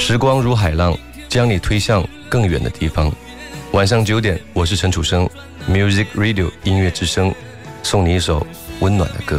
时光如海浪，将你推向更远的地方。晚上9点，我是陈楚生 ，Music Radio 音乐之声，送你一首温暖的歌。